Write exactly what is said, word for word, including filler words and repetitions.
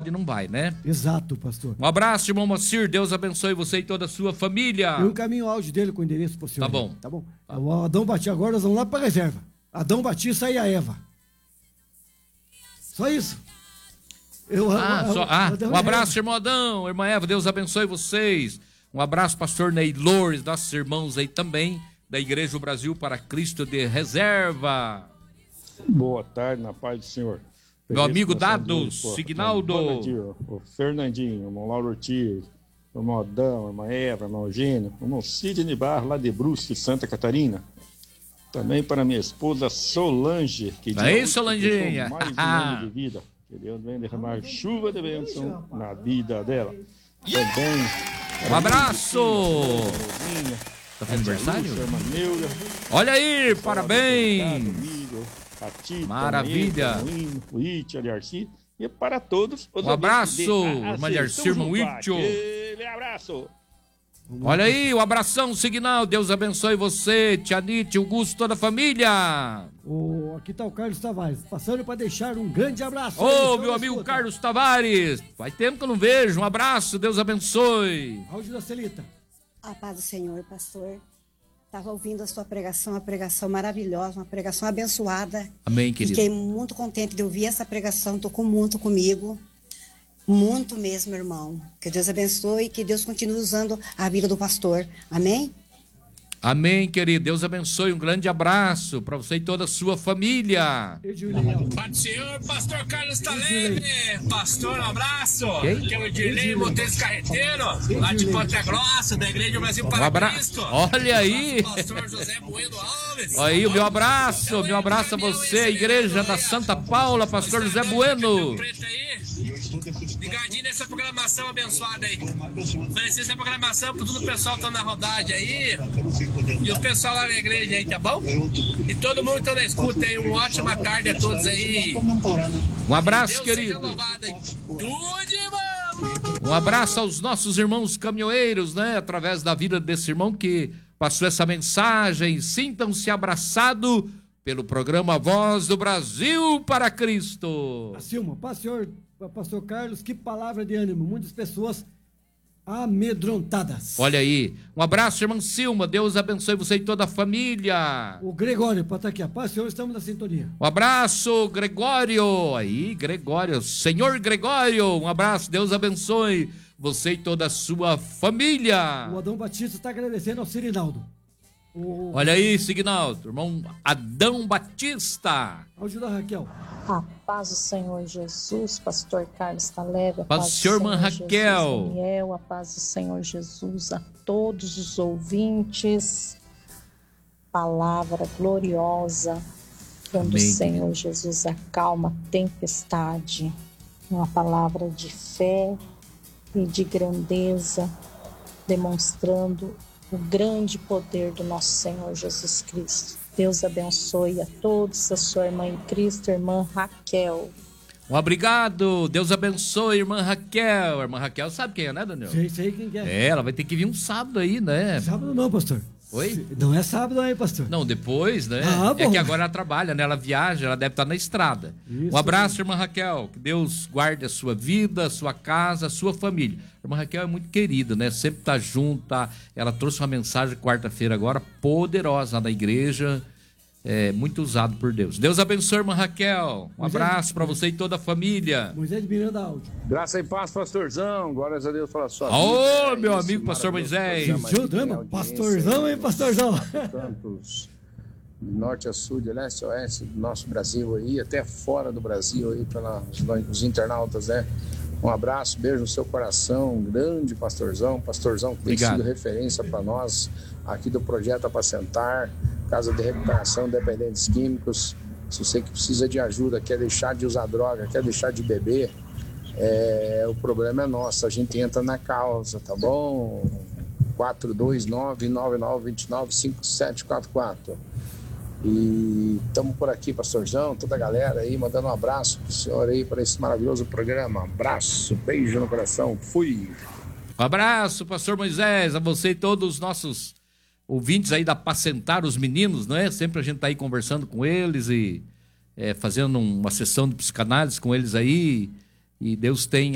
pode, não vai, né? Exato, pastor. Um abraço, irmão Moacir, Deus abençoe você e toda a sua família. Eu encaminho o áudio dele com o endereço pro senhor. Tá bom. Tá bom. Tá. O Adão Batista, agora nós vamos lá pra reserva. Adão Batista e a Eva. Só isso. Eu, ah, eu, só, eu, ah eu, um abraço, irmão Adão, irmã Eva, Deus abençoe vocês. Um abraço, pastor Ney Loures, nossos irmãos aí também, da Igreja do Brasil para Cristo de Reserva. Boa tarde, na paz do Senhor. Meu amigo Dado, Signaldo. O Fernandinho, o irmão Lauro Ortiz, o irmão Adão, a irmã Eva, o irmão Eugênio, o irmão Sidney Barra, lá de Brusque, Santa Catarina. Também para minha esposa Solange. Que aí, Solanginha. Mais um ano de vida. Que Deus venha derramar chuva de bênção na vida dela. Também. Um abraço. Tá fazendo aniversário? Olha aí, parabéns. Maravilha. O Ítio, Aliarci. E para todos. Um abraço, irmã Aliarci, irmão Ítio. Aquele abraço. Olha aí, o um abração, Signal. Deus abençoe você, Tia Nite, Augusto, toda a família. Oh, aqui tá o Carlos Tavares, passando para deixar um grande abraço. Ô, oh, meu amigo escuta. Carlos Tavares. Faz tempo que eu não vejo. Um abraço, Deus abençoe. Áudio da Celita. A paz do Senhor, pastor. Estava ouvindo a sua pregação, uma pregação maravilhosa, uma pregação abençoada. Amém, querido. Fiquei muito contente de ouvir essa pregação, tocou muito comigo. Muito mesmo, irmão. Que Deus abençoe e que Deus continue usando a vida do pastor. Amém? Amém, querido. Deus abençoe. Um grande abraço para você e toda a sua família. Pai do Senhor, pastor Carlos Talebe. Pastor, um abraço. Quem? Que é o Edirley Moteiro Carreteiro, lá de Ponta Grossa, da Igreja Brasil para um abra... Cristo. Olha aí. Pastor José Bueno Alves. Olha aí o meu abraço. Meu abraço a você, Igreja da Santa Paula, pastor José Bueno. Ligadinho nessa programação abençoada aí. Conhecer essa programação para todo o pessoal que tá na rodagem aí. E o pessoal lá na igreja aí, tá bom? E todo mundo que tá na escuta aí, uma ótima tarde a todos aí. Um abraço, querido. Um abraço aos nossos irmãos caminhoneiros, né? Através da vida desse irmão que passou essa mensagem. Sintam-se abraçados pelo programa Voz do Brasil para Cristo. A Silma, pastor, pastor Carlos, que palavra de ânimo. Muitas pessoas amedrontadas. Olha aí. Um abraço, irmã Silma. Deus abençoe você e toda a família. O Gregório, para estar aqui. A paz, Senhor, estamos na sintonia. Um abraço, Gregório. Aí, Gregório. Senhor Gregório, um abraço. Deus abençoe você e toda a sua família. O Adão Batista está agradecendo ao Sirinaldo. O... Olha aí, Signaldo. Irmão Adão Batista. Áudio da Raquel. A paz do Senhor Jesus, pastor Carlos Talebe, a paz, paz do Senhor, irmã Raquel. Jesus, Daniel, a paz do Senhor Jesus a todos os ouvintes. Palavra gloriosa, quando o Senhor Jesus acalma a tempestade. Uma palavra de fé e de grandeza, demonstrando o grande poder do nosso Senhor Jesus Cristo. Deus abençoe a todos, a sua irmã em Cristo, irmã Raquel. Um obrigado, Deus abençoe, irmã Raquel. A irmã Raquel sabe quem é, né, Daniel? Sei, sei quem é. É, ela vai ter que vir um sábado aí, né? Sábado não, pastor. Oi? Não é sábado aí, pastor. Não, depois, né? Ah, é que agora ela trabalha, né? Ela viaja, ela deve estar na estrada. Isso, um abraço, sim. Irmã Raquel. Que Deus guarde a sua vida, a sua casa, a sua família. A irmã Raquel é muito querida, né? Sempre tá junto, tá? Ela trouxe uma mensagem quarta-feira agora, poderosa na igreja. É, muito usado por Deus. Deus abençoe, irmã Raquel. Um Moisés, abraço para você e toda a família. Moisés de Miranda Áudio. Graça e paz, pastorzão. Glórias a Deus pela sua Ô, vida. Oh, meu é amigo, pastor Moisés. Drama, pastorzão, hein, pastorzão? Tantos de norte a sul, de leste a oeste do nosso Brasil aí, até fora do Brasil aí, pelos internautas, né? Um abraço, beijo no seu coração, um grande pastorzão, pastorzão que tem Obrigado. sido referência para nós aqui do Projeto Apacentar, Casa de Recuperação de Dependentes Químicos. Se você que precisa de ajuda, quer deixar de usar droga, quer deixar de beber, é, o problema é nosso, a gente entra na causa, tá bom? quatro dois nove, nove nove dois nove, cinco sete quatro quatro. E estamos por aqui, pastorzão, toda a galera aí, mandando um abraço pro senhor aí para esse maravilhoso programa. Abraço, beijo no coração, fui! Um abraço, pastor Moisés, a você e todos os nossos ouvintes aí da Apacentar os Meninos, não é? Sempre a gente tá aí conversando com eles e é, fazendo uma sessão de psicanálise com eles aí, e Deus tem